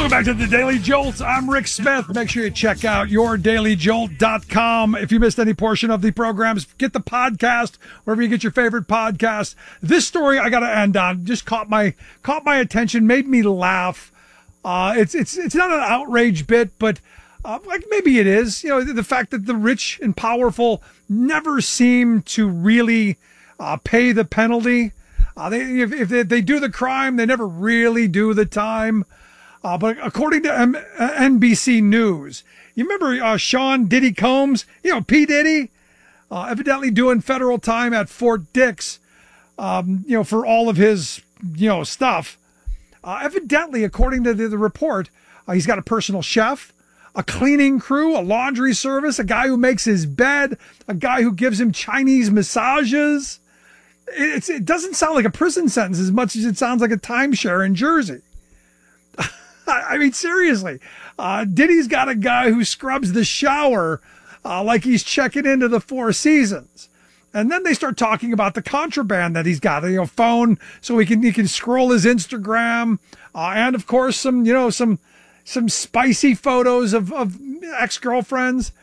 Welcome back to the Daily Jolt. I'm Rick Smith. Make sure you check out yourdailyjolt.com. If you missed any portion of the programs, get the podcast wherever you get your favorite podcast. This story I got to end on just caught my attention, made me laugh. It's not an outrage bit, but like maybe it is. You know, the fact that the rich and powerful never seem to really pay the penalty. If they do the crime, they never really do the time. But according to NBC News, you remember Sean Diddy Combs, P. Diddy, evidently doing federal time at Fort Dix, for all of his, stuff. Evidently, according to the report, he's got a personal chef, a cleaning crew, a laundry service, a guy who makes his bed, a guy who gives him Chinese massages. It doesn't sound like a prison sentence as much as it sounds like a timeshare in Jersey. I mean, seriously, Diddy's got a guy who scrubs the shower like he's checking into the Four Seasons. And then they start talking about the contraband that he's got, phone, so he can scroll his Instagram, and of course some spicy photos of ex-girlfriends.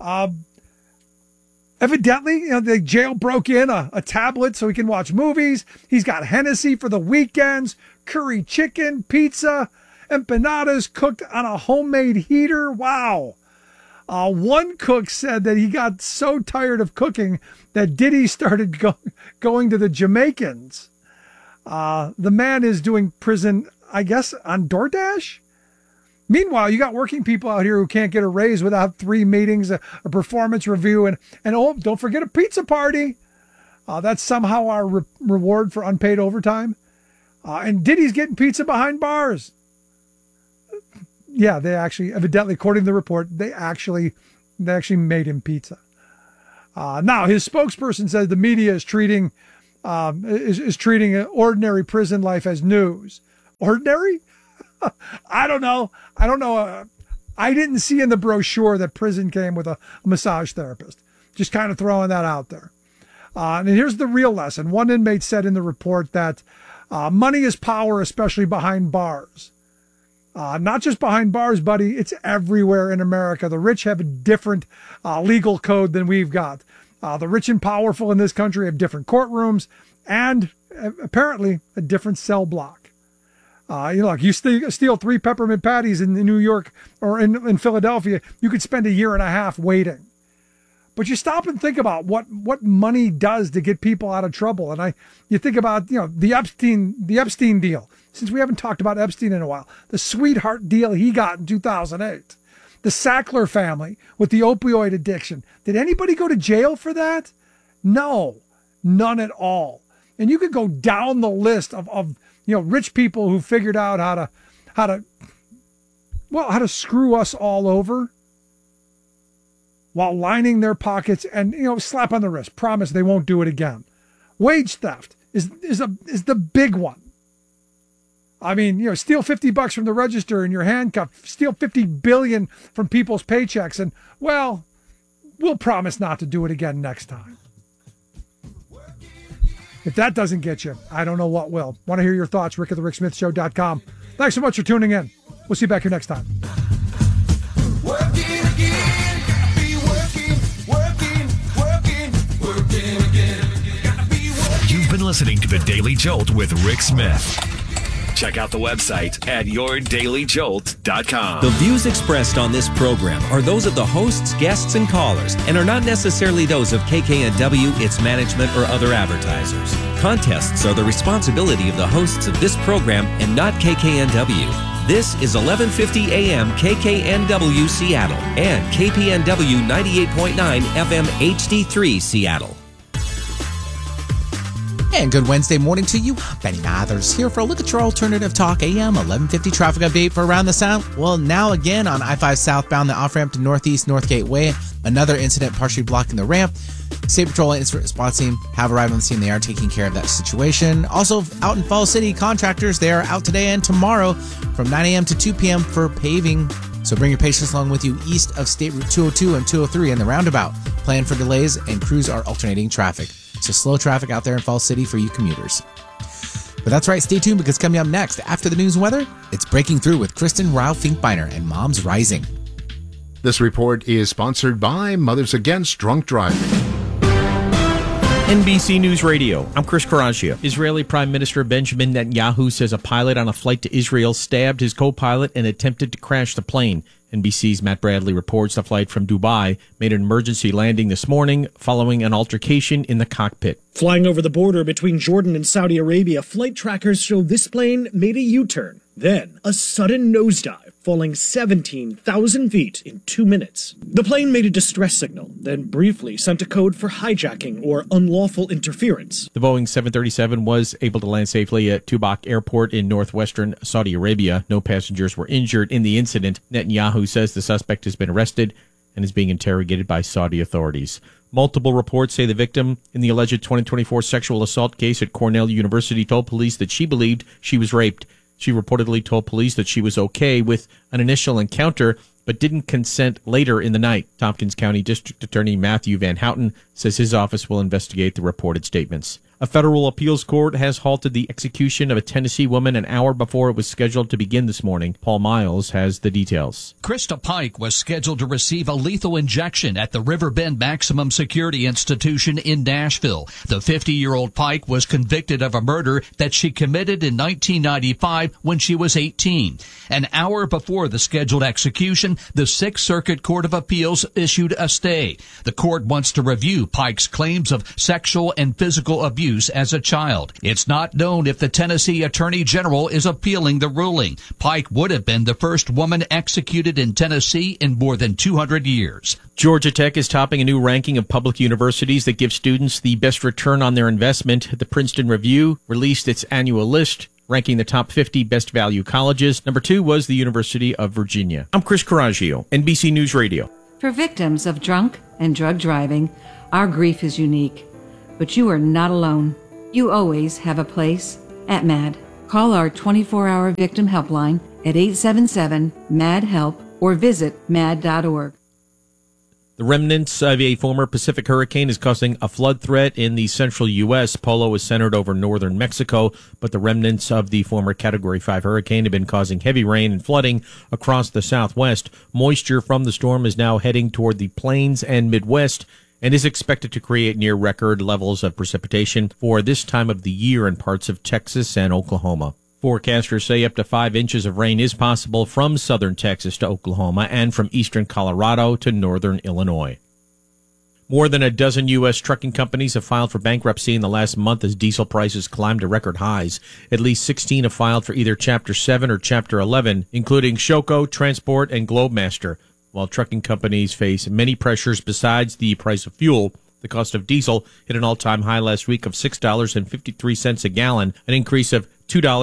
Evidently, the jail broke in a tablet so he can watch movies. He's got Hennessy for the weekends, curry chicken, pizza, empanadas cooked on a homemade heater. Wow. One cook said that he got so tired of cooking that Diddy started going to the Jamaicans. The man is doing prison, I guess, on DoorDash? Meanwhile, you got working people out here who can't get a raise without 3 meetings, a performance review, and oh, don't forget a pizza party. That's somehow our reward for unpaid overtime. And Diddy's getting pizza behind bars. Yeah, they actually, evidently, according to the report, they actually made him pizza. Now, his spokesperson says the media is treating ordinary prison life as news. Ordinary? I don't know. I didn't see in the brochure that prison came with a massage therapist. Just kind of throwing that out there. And here's the real lesson. One inmate said in the report that money is power, especially behind bars. Not just behind bars, buddy. It's everywhere in America. The rich have a different legal code than we've got. The rich and powerful in this country have different courtrooms and apparently a different cell block. Like you steal 3 peppermint patties in New York or in Philadelphia, you could spend a year and a half waiting. But you stop and think about what money does to get people out of trouble. And you think about, the Epstein deal. Since we haven't talked about Epstein in a while, the sweetheart deal he got in 2008, the Sackler family with the opioid addiction. Did anybody go to jail for that? No, none at all. And you could go down the list of rich people who figured out how to screw us all over while lining their pockets and, slap on the wrist. Promise they won't do it again. Wage theft is the big one. I mean, steal $50 from the register and you're handcuffed, steal $50 billion from people's paychecks. And well, we'll promise not to do it again next time. If that doesn't get you, I don't know what will. Want to hear your thoughts? Rick at the RickSmithShow.com. Thanks so much for tuning in. We'll see you back here next time. Working again, be working again. Gotta be working. You've been listening to The Daily Jolt with Rick Smith. Check out the website at yourdailyjolt.com. The views expressed on this program are those of the hosts, guests, and callers, and are not necessarily those of KKNW, its management, or other advertisers. Contests are the responsibility of the hosts of this program and not KKNW. This is 1150 AM KKNW Seattle and KPNW 98.9 FM HD3 Seattle. And good Wednesday morning to you. Benny Mathers here for a look at your alternative talk AM 1150 traffic update for around the South. Well, now again on I-5 southbound, the off-ramp to Northeast Northgate Way. Another incident partially blocking the ramp. State Patrol and Incident Response Team have arrived on the scene. They are taking care of that situation. Also, out in Falls City, contractors, they are out today and tomorrow from 9 a.m. to 2 p.m. for paving. So bring your patients along with you east of State Route 202 and 203 in the roundabout. Plan for delays and crews are alternating traffic. So slow traffic out there in Falls City for you commuters. But that's right, stay tuned because coming up next, after the news and weather, it's Breaking Through with Kristen Rao-Finkbeiner and Moms Rising. This report is sponsored by Mothers Against Drunk Driving. NBC News Radio. I'm Chris Karagia. Israeli Prime Minister Benjamin Netanyahu says a pilot on a flight to Israel stabbed his co-pilot and attempted to crash the plane. NBC's Matt Bradley reports the flight from Dubai made an emergency landing this morning following an altercation in the cockpit. Flying over the border between Jordan and Saudi Arabia, flight trackers show this plane made a U-turn. Then, a sudden nosedive, falling 17,000 feet in 2 minutes. The plane made a distress signal, then briefly sent a code for hijacking or unlawful interference. The Boeing 737 was able to land safely at Tubak Airport in northwestern Saudi Arabia. No passengers were injured in the incident. Netanyahu says the suspect has been arrested and is being interrogated by Saudi authorities. Multiple reports say the victim in the alleged 2024 sexual assault case at Cornell University told police that she believed she was raped. She reportedly told police that she was okay with an initial encounter, but didn't consent later in the night. Tompkins County District Attorney Matthew Van Houten says his office will investigate the reported statements. A federal appeals court has halted the execution of a Tennessee woman an hour before it was scheduled to begin this morning. Paul Miles has the details. Krista Pike was scheduled to receive a lethal injection at the Riverbend Maximum Security Institution in Nashville. The 50-year-old Pike was convicted of a murder that she committed in 1995 when she was 18. An hour before the scheduled execution, the Sixth Circuit Court of Appeals issued a stay. The court wants to review Pike's claims of sexual and physical abuse as a child. It's not known if the Tennessee Attorney General is appealing the ruling. Pike would have been the first woman executed in Tennessee in more than 200 years. Georgia Tech is topping a new ranking of public universities that give students the best return on their investment. The Princeton Review released its annual list, ranking the top 50 best value colleges. Number 2 was the University of Virginia. I'm Chris Coraggio, NBC News Radio. For victims of drunk and drug driving, our grief is unique. But you are not alone. You always have a place at MAD. Call our 24-hour victim helpline at 877-MAD-HELP or visit mad.org. The remnants of a former Pacific hurricane is causing a flood threat in the central U.S. Polo is centered over northern Mexico, but the remnants of the former Category 5 hurricane have been causing heavy rain and flooding across the southwest. Moisture from the storm is now heading toward the plains and Midwest and is expected to create near-record levels of precipitation for this time of the year in parts of Texas and Oklahoma. Forecasters say up to 5 inches of rain is possible from southern Texas to Oklahoma and from eastern Colorado to northern Illinois. More than a dozen U.S. trucking companies have filed for bankruptcy in the last month as diesel prices climbed to record highs. At least 16 have filed for either Chapter 7 or Chapter 11, including Shoko, Transport, and Globemaster. While trucking companies face many pressures besides the price of fuel, the cost of diesel hit an all-time high last week of $6.53 a gallon, an increase of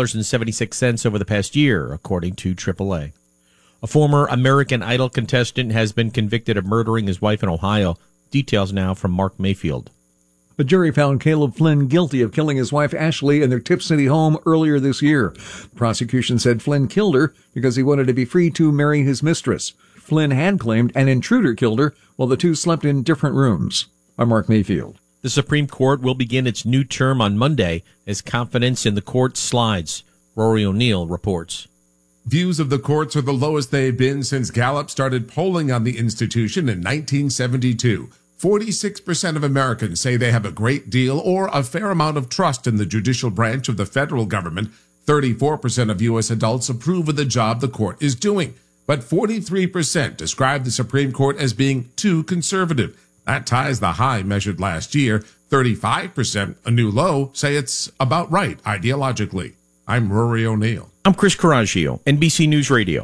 $2.76 over the past year, according to AAA. A former American Idol contestant has been convicted of murdering his wife in Ohio. Details now from Mark Mayfield. A jury found Caleb Flynn guilty of killing his wife Ashley in their Tip City home earlier this year. The prosecution said Flynn killed her because he wanted to be free to marry his mistress. Flynn had claimed an intruder killed her while the two slept in different rooms. I'm Mark Mayfield. The Supreme Court will begin its new term on Monday as confidence in the court slides. Rory O'Neill reports. Views of the courts are the lowest they've been since Gallup started polling on the institution in 1972. 46% of Americans say they have a great deal or a fair amount of trust in the judicial branch of the federal government. 34% of U.S. adults approve of the job the court is doing. But 43% describe the Supreme Court as being too conservative. That ties the high measured last year. 35%, a new low, say it's about right ideologically. I'm Rory O'Neill. I'm Chris Coraggio, NBC News Radio.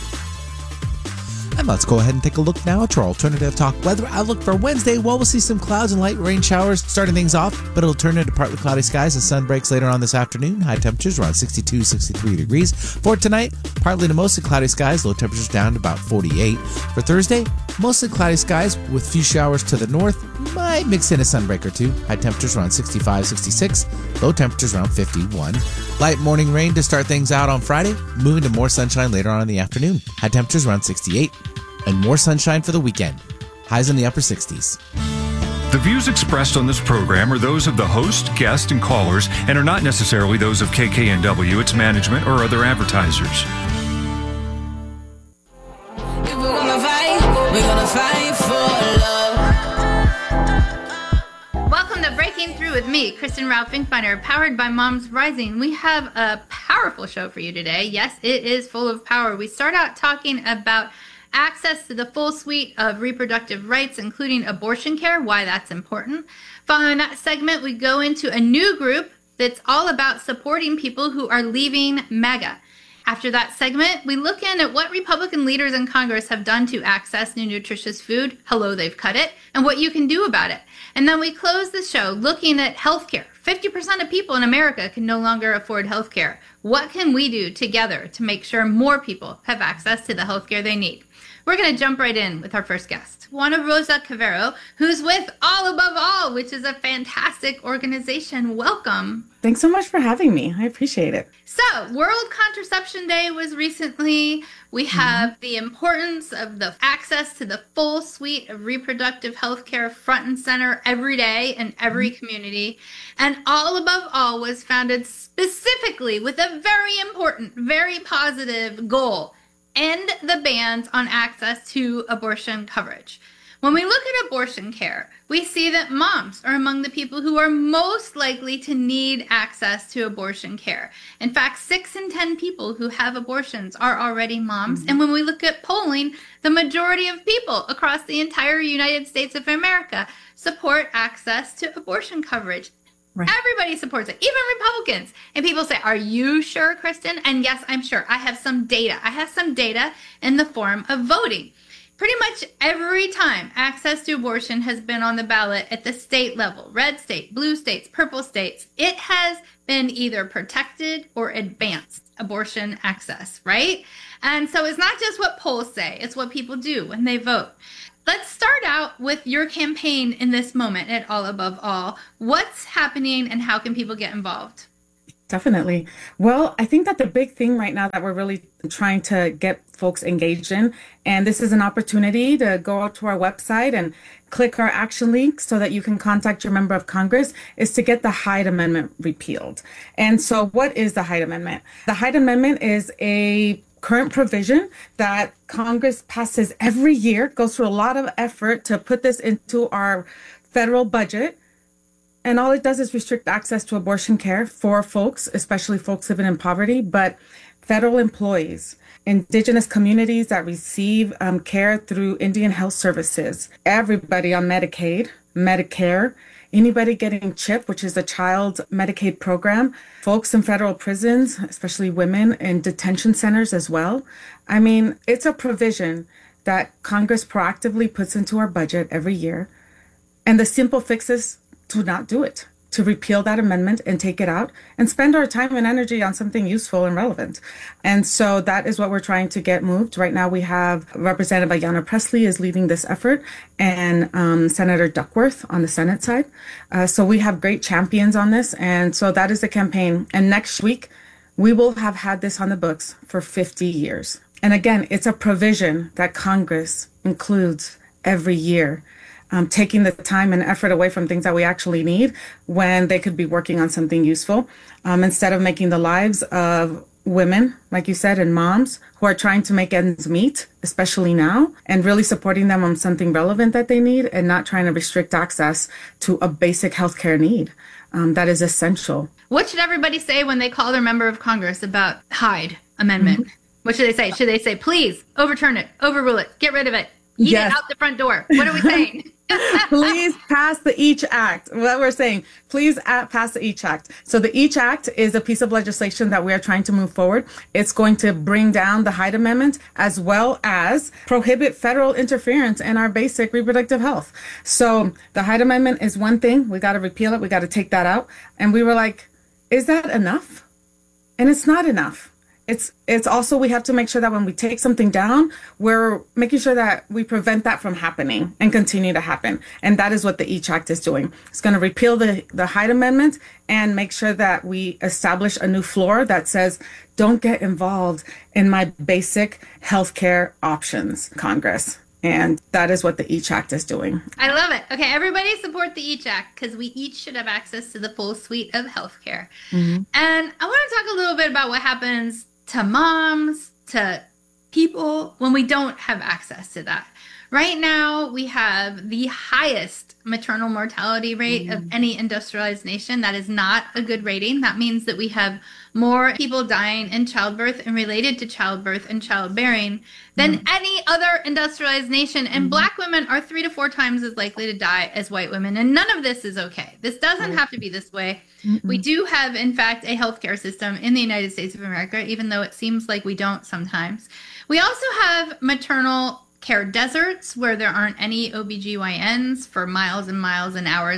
And let's go ahead and take a look now at our alternative talk weather outlook for Wednesday. Well, we'll see some clouds and light rain showers starting things off, but it'll turn into partly cloudy skies as sun breaks later on this afternoon. High temperatures around 62, 63 degrees. For tonight, partly to mostly cloudy skies, low temperatures down to about 48. For Thursday, mostly cloudy skies with few showers to the north. Might mix in a sunbreak or two. High temperatures around 65, 66. Low temperatures around 51. Light morning rain to start things out on Friday, moving to more sunshine later on in the afternoon. High temperatures around 68. And more sunshine for the weekend. Highs in the upper 60s. The views expressed on this program are those of the host, guest, and callers and are not necessarily those of KKNW, its management, or other advertisers. If we're gonna fight for love. Welcome to Breaking Through with me, Kristen Ralph Finkbeiner, powered by Moms Rising. We have a powerful show for you today. Yes, it is full of power. We start out talking about access to the full suite of reproductive rights, including abortion care, why that's important. Following that segment, we go into a new group that's all about supporting people who are leaving MAGA. After that segment, we look in at what Republican leaders in Congress have done to access new nutritious food. Hello, they've cut it, and what you can do about it. And then we close the show looking at healthcare. 50% of people in America can no longer afford healthcare. What can we do together to make sure more people have access to the healthcare they need? We're going to jump right in with our first guest, Juana Rosa Cavero, who's with All Above All, which is a fantastic organization. Welcome. Thanks so much for having me. I appreciate it. So, World Contraception Day was recently. We have the importance of the access to the full suite of reproductive health care front and center every day in every community. And All Above All was founded specifically with a very important, very positive goal: end the bans on access to abortion coverage. When we look at abortion care, we see that moms are among the people who are most likely to need access to abortion care. In fact, 6 in 10 people who have abortions are already moms. And when we look at polling, the majority of people across the entire United States of America support access to abortion coverage. Right. Everybody supports it, even Republicans. And people say, are you sure, Kristen? And yes, I'm sure. I have some data. I have some data in the form of voting. Pretty much every time access to abortion has been on the ballot at the state level, red state, blue states, purple states, it has been either protected or advanced abortion access, right? And so it's not just what polls say, it's what people do when they vote. Let's start out with your campaign in this moment at All Above All. What's happening and how can people get involved? Definitely. Well, I think that the big thing right now that we're really trying to get folks engaged in, and this is an opportunity to go out to our website and click our action link so that you can contact your member of Congress, is to get the Hyde Amendment repealed. And so what is the Hyde Amendment? The Hyde Amendment is a current provision that Congress passes every year, goes through a lot of effort to put this into our federal budget. And all it does is restrict access to abortion care for folks, especially folks living in poverty, but federal employees, indigenous communities that receive care through Indian Health Services, everybody on Medicaid, Medicare, anybody getting CHIP, which is a child Medicaid program, folks in federal prisons, especially women in detention centers as well. I mean, it's a provision that Congress proactively puts into our budget every year. And the simple fix is to not do it, to repeal that amendment and take it out and spend our time and energy on something useful and relevant. And so that is what we're trying to get moved. Right now we have Representative Ayanna Pressley is leading this effort, and Senator Duckworth on the Senate side. So we have great champions on this. And so that is the campaign. And next week, we will have had this on the books for 50 years. And again, it's a provision that Congress includes every year. Taking the time and effort away from things that we actually need when they could be working on something useful, instead of making the lives of women, like you said, and moms who are trying to make ends meet, especially now, and really supporting them on something relevant that they need and not trying to restrict access to a basic healthcare need that is essential. What should everybody say when they call their member of Congress about Hyde Amendment? What should they say? Should they say, please overturn it, overrule it, get rid of it, eat it out the front door? What are we saying? Please pass the EACH Act. What we're saying, please pass the EACH Act. So the EACH Act is a piece of legislation that we are trying to move forward. It's going to bring down the Hyde Amendment as well as prohibit federal interference in our basic reproductive health. So the Hyde Amendment is one thing. We got to repeal it. We got to take that out. And we were like, is that enough? And it's not enough. It's also, we have to make sure that when we take something down, we're making sure that we prevent that from happening and continue to happen. And that is what the EACH Act is doing. It's going to repeal the Hyde Amendment and make sure that we establish a new floor that says, don't get involved in my basic healthcare options, Congress. And that is what the EACH Act is doing. I love it. Okay, everybody support the EACH Act because we each should have access to the full suite of healthcare. Mm-hmm. And I want to talk a little bit about what happens to moms, to people when we don't have access to that. Right now, we have the highest maternal mortality rate of any industrialized nation. That is not a good rating. That means that we have more people dying in childbirth and related to childbirth and childbearing than any other industrialized nation. And Black women are 3 to 4 times as likely to die as white women. And none of this is okay. This doesn't have to be this way. We do have, in fact, a healthcare system in the United States of America, even though it seems like we don't sometimes. We also have maternal care deserts where there aren't any OBGYNs for miles and miles and hours.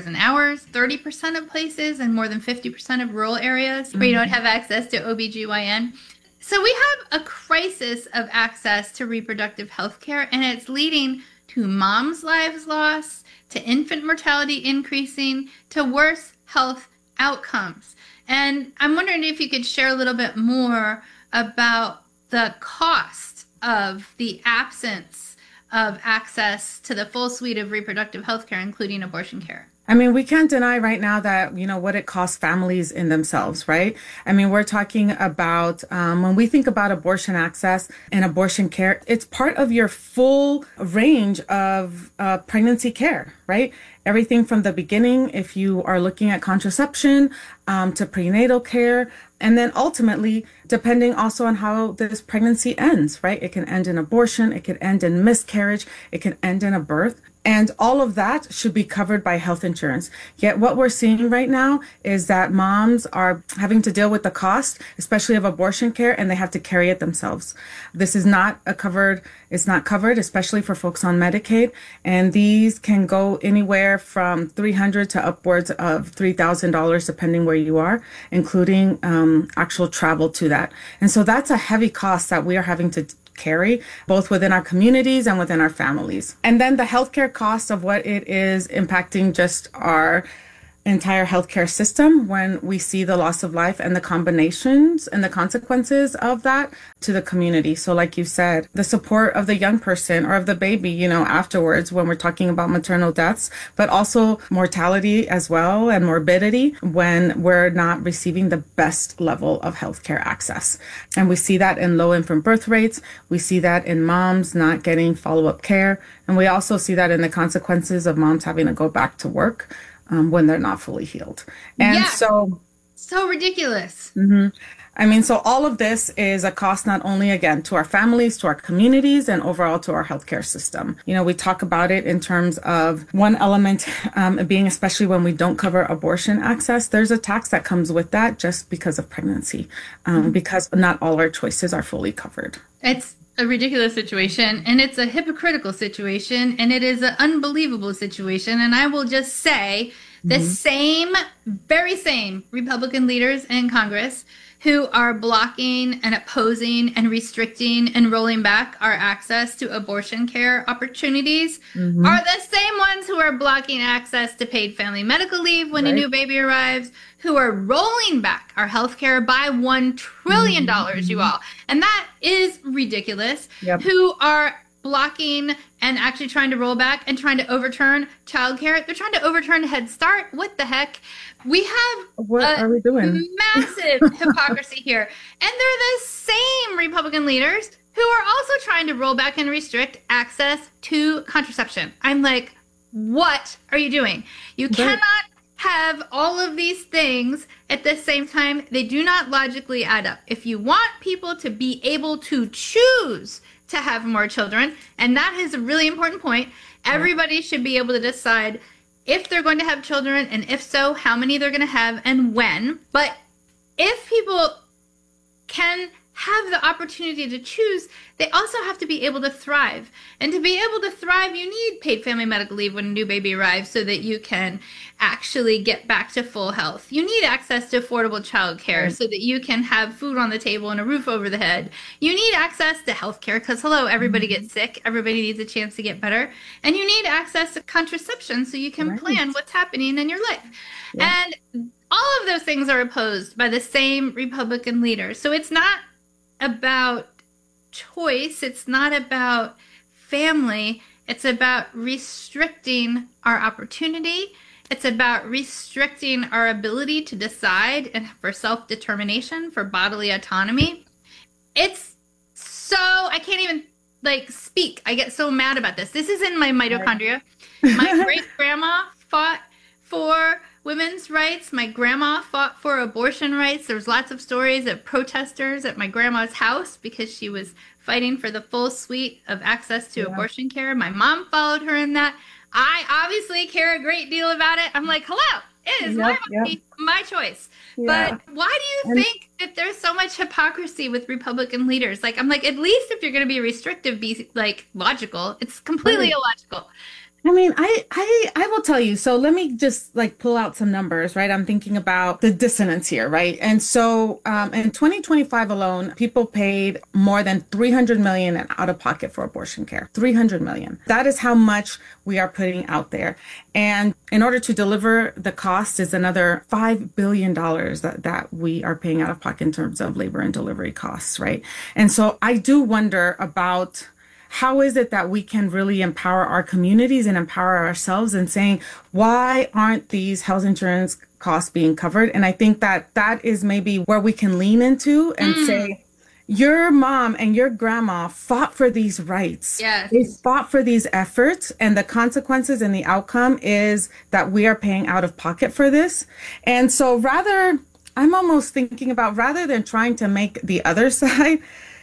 30% of places and more than 50% of rural areas where you don't have access to OBGYN. So we have a crisis of access to reproductive health care, and it's leading to moms' lives lost, to infant mortality increasing, to worse health outcomes. And I'm wondering if you could share a little bit more about the cost of the absence of access to the full suite of reproductive health care, including abortion care. I mean, we can't deny right now that, what it costs families in themselves, right? I mean, we're talking about when we think about abortion access and abortion care, it's part of your full range of pregnancy care, right? Everything from the beginning, if you are looking at contraception, to prenatal care, and then ultimately, depending also on how this pregnancy ends, right? It can end in abortion, it could end in miscarriage, it can end in a birth. And all of that should be covered by health insurance. Yet what we're seeing right now is that moms are having to deal with the cost, especially of abortion care, and they have to carry it themselves. This is not covered, especially for folks on Medicaid. And these can go anywhere from $300 to upwards of $3,000, depending where you are, including actual travel to that. And so that's a heavy cost that we are having to carry, both within our communities and within our families. And then the healthcare cost of what it is impacting just our entire healthcare system when we see the loss of life and the combinations and the consequences of that to the community. So like you said, the support of the young person or of the baby, afterwards when we're talking about maternal deaths, but also mortality as well and morbidity when we're not receiving the best level of healthcare access. And we see that in low infant birth rates. We see that in moms not getting follow-up care. And we also see that in the consequences of moms having to go back to work when they're not fully healed. And so ridiculous. I mean, so all of this is a cost not only, again, to our families, to our communities, and overall to our healthcare system. We talk about it in terms of one element being, especially when we don't cover abortion access, there's a tax that comes with that just because of pregnancy, because not all our choices are fully covered. It's a ridiculous situation, and it's a hypocritical situation, and it is an unbelievable situation. And I will just say the very same Republican leaders in Congress who are blocking and opposing and restricting and rolling back our access to abortion care opportunities are the same ones who are blocking access to paid family medical leave when a new baby arrives, who are rolling back our health care by $1 trillion, you all. And that is ridiculous. Who are blocking and actually trying to roll back and trying to overturn childcare. They're trying to overturn Head Start. What the heck? We have what are we doing? Massive hypocrisy here. And they're the same Republican leaders who are also trying to roll back and restrict access to contraception. I'm like, what are you doing? You cannot have all of these things at the same time. They do not logically add up. If you want people to be able to choose to have more children, and that is a really important point, everybody should be able to decide if they're going to have children, and if so, how many they're going to have and when. But if people can have the opportunity to choose, they also have to be able to thrive. And to be able to thrive, you need paid family medical leave when a new baby arrives so that you can actually get back to full health. You need access to affordable child care so that you can have food on the table and a roof over the head. You need access to health care because, hello, everybody gets sick. Everybody needs a chance to get better. And you need access to contraception so you can plan what's happening in your life. And all of those things are opposed by the same Republican leaders. So it's not about choice. It's not about family. It's about restricting our opportunity. It's about restricting our ability to decide and for self-determination, for bodily autonomy. It's so, I can't even speak. I get so mad about this. This is in my mitochondria. My great-grandma fought for women's rights. My grandma fought for abortion rights. There's lots of stories of protesters at my grandma's house because she was fighting for the full suite of access to abortion care. My mom followed her in that. I obviously care a great deal about it. I'm like, hello, it is my body, my choice. But why do you think that there's so much hypocrisy with Republican leaders? I'm like, at least if you're going to be restrictive, be logical. It's completely illogical. I mean, I will tell you. So let me just pull out some numbers, right? I'm thinking about the dissonance here, right? And so in 2025 alone, people paid more than $300 million out of pocket for abortion care. $300 million. That is how much we are putting out there. And in order to deliver, the cost is another $5 billion that we are paying out of pocket in terms of labor and delivery costs, right? And so I do wonder about how is it that we can really empower our communities and empower ourselves and saying, why aren't these health insurance costs being covered? And I think that is maybe where we can lean into and say, your mom and your grandma fought for these rights. Yes. They fought for these efforts, and the consequences and the outcome is that we are paying out of pocket for this. And so I'm almost thinking about rather than trying to make the other side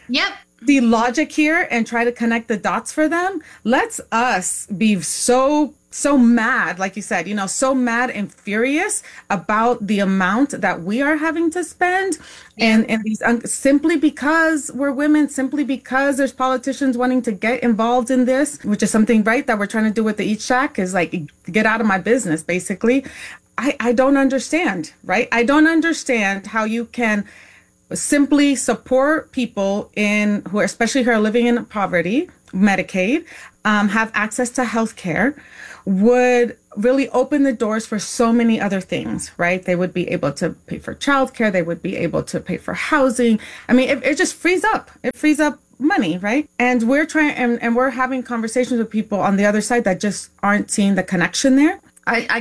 the logic here and try to connect the dots for them, let's us be so mad, like you said, so mad and furious about the amount that we are having to spend and these simply because we're women, simply because there's politicians wanting to get involved in this, which is something that we're trying to do with the Eat Shack, is get out of my business, basically. I don't understand, right? I don't understand how you can simply support people especially who are living in poverty, Medicaid, have access to health care, would really open the doors for so many other things, right? They would be able to pay for childcare. They would be able to pay for housing. I mean, it just frees up. It frees up money, right? And we're trying, and we're having conversations with people on the other side that just aren't seeing the connection there. I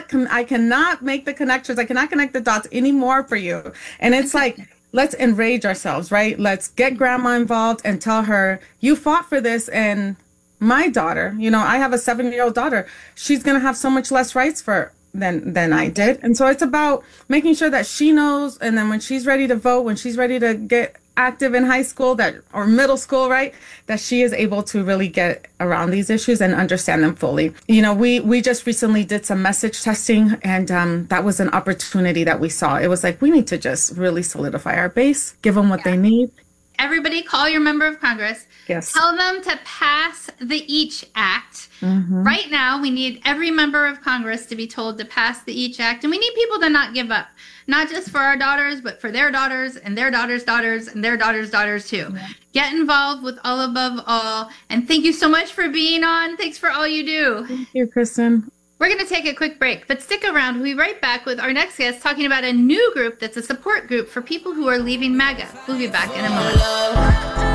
cannot make the connections. I cannot connect the dots anymore for you. And it's let's enrage ourselves, right? Let's get grandma involved and tell her, you fought for this. And my daughter, I have a 7-year-old daughter. She's going to have so much less rights than I did. And so it's about making sure that she knows. And then when she's ready to vote, when she's ready to get active in high school or middle school, right, that she is able to really get around these issues and understand them fully. We just recently did some message testing, and that was an opportunity that we saw. It was we need to just really solidify our base, give them what they need. Everybody call your member of Congress. Yes. Tell them to pass the EACH Act. Mm-hmm. Right now, we need every member of Congress to be told to pass the EACH Act. And we need people to not give up. Not just for our daughters, but for their daughters and their daughters' daughters and their daughters' daughters too. Yeah. Get involved with All Above All. And thank you so much for being on. Thanks for all you do. Thank you, Kristen. We're going to take a quick break, but stick around. We'll be right back with our next guest talking about a new group that's a support group for people who are leaving MAGA. We'll be back in a moment.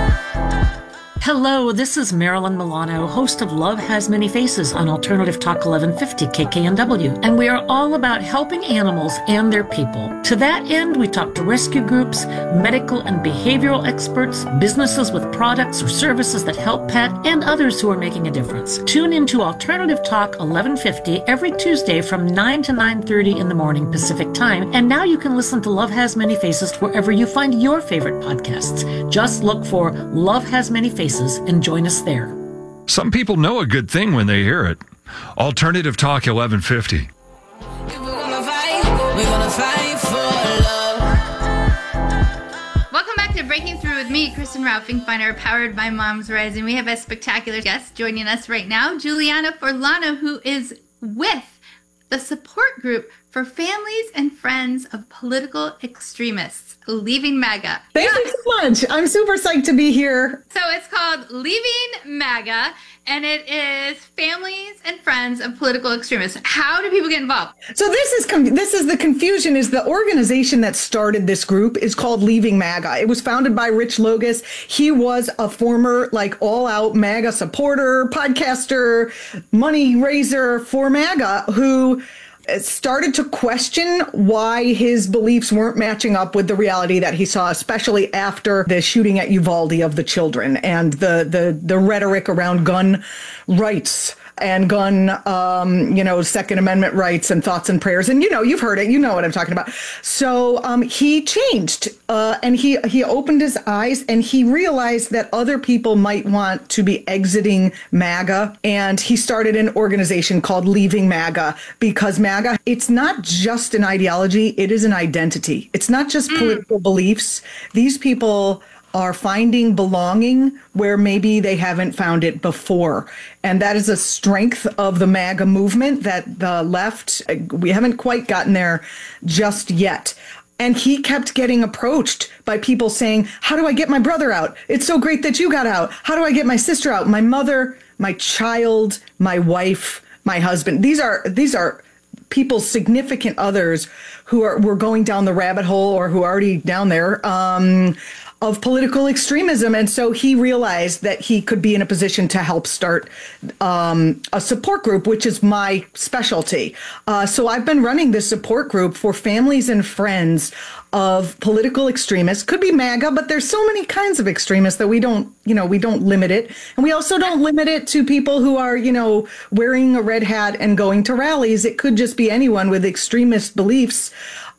Hello, this is Marilyn Milano, host of Love Has Many Faces on Alternative Talk 1150 KKNW, and we are all about helping animals and their people. To that end, we talk to rescue groups, medical and behavioral experts, businesses with products or services that help pet, and others who are making a difference. Tune into Alternative Talk 1150 every Tuesday from 9 to 9:30 in the morning Pacific Time, and now you can listen to Love Has Many Faces wherever you find your favorite podcasts. Just look for Love Has Many Faces and join us there. Some people know a good thing when they hear it. Alternative Talk 1150. If we're gonna fight for love. Welcome back to Breaking Through with me, Kristen Ralph Finkbeiner, powered by Moms Rising. We have a spectacular guest joining us right now, Juliana Forlano, who is with the support group for families and friends of political extremists leaving MAGA. Thank you so much. I'm super psyched to be here. So it's called Leaving MAGA, and it is families and friends of political extremists. How do people get involved? So this is the confusion. Is the organization that started this group is called Leaving MAGA. It was founded by Rich Logus. He was a former all-out MAGA supporter, podcaster, money raiser for MAGA who started to question why his beliefs weren't matching up with the reality that he saw, especially after the shooting at Uvalde of the children and the rhetoric around gun rights and gun, Second Amendment rights and thoughts and prayers. And, you've heard it. You know what I'm talking about. So he changed and he opened his eyes and he realized that other people might want to be exiting MAGA. And he started an organization called Leaving MAGA because MAGA, it's not just an ideology. It is an identity. It's not just political beliefs. These people are finding belonging where maybe they haven't found it before. And that is a strength of the MAGA movement that the left, we haven't quite gotten there just yet. And he kept getting approached by people saying, how do I get my brother out? It's so great that you got out. How do I get my sister out? My mother, my child, my wife, my husband. These are people's significant others who were going down the rabbit hole or who are already down there, of political extremism. And so he realized that he could be in a position to help start a support group, which is my specialty. So I've been running this support group for families and friends of political extremists. Could be MAGA, but there's so many kinds of extremists that we don't limit it. And we also don't limit it to people who are, wearing a red hat and going to rallies. It could just be anyone with extremist beliefs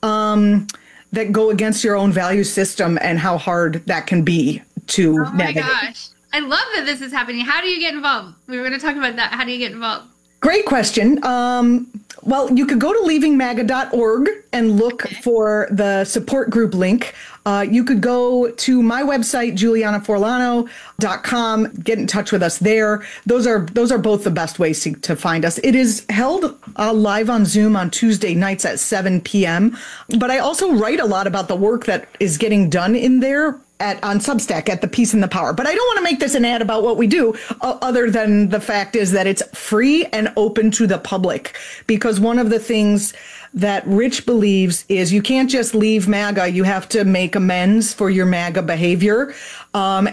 that go against your own value system and how hard that can be to navigate. Oh my gosh. I love that this is happening. How do you get involved? We were going to talk about that. How do you get involved? Great question. Well, you could go to leavingmaga.org and look for the support group link. You could go to my website, julianaforlano.com, get in touch with us there. Those are both the best ways to find us. It is held live on Zoom on Tuesday nights at 7 p.m. But I also write a lot about the work that is getting done in there on Substack at The Peace and the Power. But I don't want to make this an ad about what we do, other than the fact is that it's free and open to the public. Because one of the things that Rich believes is you can't just leave MAGA. You have to make amends for your MAGA behavior. And